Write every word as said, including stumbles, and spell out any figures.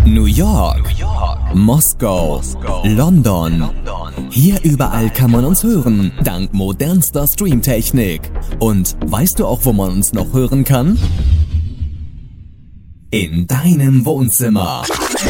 New York, Moskau, London. Hier überall kann man uns hören, dank modernster Streamtechnik. Und weißt du auch, wo man uns noch hören kann? In deinem Wohnzimmer.